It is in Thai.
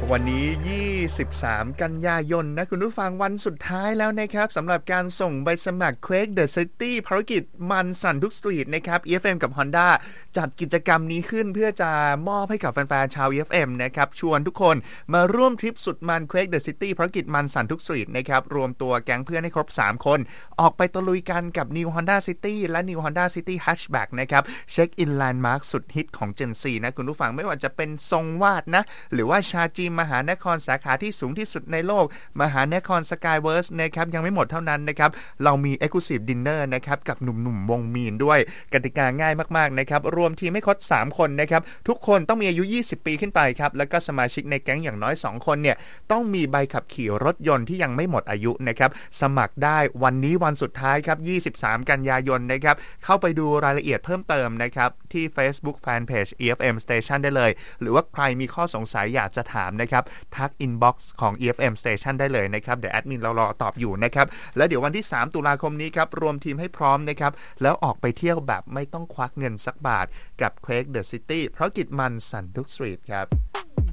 วันนี้23กันยายนนะคุณผู้ฟังวันสุดท้ายแล้วนะครับสำหรับการส่งใบสมัคร Quake the City ภารกิจมันสั่นทุกสตรีทนะครับ EFM กับ Honda จัดกิจกรรมนี้ขึ้นเพื่อจะมอบให้กับแฟนๆชาว EFM นะครับชวนทุกคนมาร่วมทริปสุดมัน Quake the City ภารกิจมันสั่นทุกสตรีทนะครับรวมตัวแก๊งเพื่อนให้ครบ3คนออกไปตะลุยกันกับ New Honda City และ New Honda City Hatchback นะครับเช็คอินแลนด์มาร์คสุดฮิตของ Gen Z นะคุณผู้ฟังไม่ว่าจะเป็นทรงวาดนะหรือว่าชาจีมหานครสาขาที่สูงที่สุดในโลกมหานครสกายเวิร์สนะครับยังไม่หมดเท่านั้นนะครับเรามี Exclusive Dinner นะครับกับหนุ่มๆวงมีนด้วยกติกาง่ายมากๆนะครับรวมทีมให้ครบ3คนนะครับทุกคนต้องมีอายุ20ปีขึ้นไปครับแล้วก็สมาชิกในแก๊งอย่างน้อย2คนเนี่ยต้องมีใบขับขี่รถยนต์ที่ยังไม่หมดอายุนะครับสมัครได้วันนี้วันสุดท้ายครับ23กันยายนนะครับเข้าไปดูรายละเอียดเพิ่มเติมนะครับที่ Facebook Fanpage EFM Station ได้เลยหรือว่าใครมีข้อสงสัยอยากจะถามนะครับทัก inbox ของ EFM Station ได้เลยนะครับเดี๋ยวแอดมินเรารอตอบอยู่นะครับแล้วเดี๋ยววันที่3ตุลาคมนี้ครับรวมทีมให้พร้อมนะครับแล้วออกไปเที่ยวแบบไม่ต้องควักเงินสักบาทกับ Quake the City เพราะกิจมันสั่นทุกสตรีทครับ